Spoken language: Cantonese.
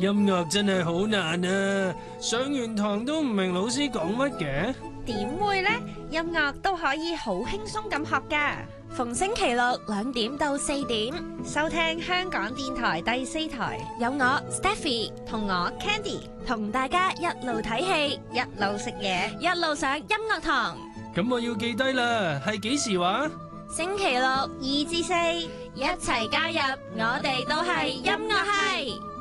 音樂真係好難啊！上完堂都唔明老師講乜嘅。 點會呢？音樂都可以好輕鬆咁學㗎。 逢星期六2點到4點， 收聽香港電台第4台， 有我 Stephy 同我 Candy 同大家一路睇戲， 一路食嘢， 一路上音樂堂。 咁我要記低啦，係幾時話？ 星期六 2至4， 一齊加入，我哋都係音樂系。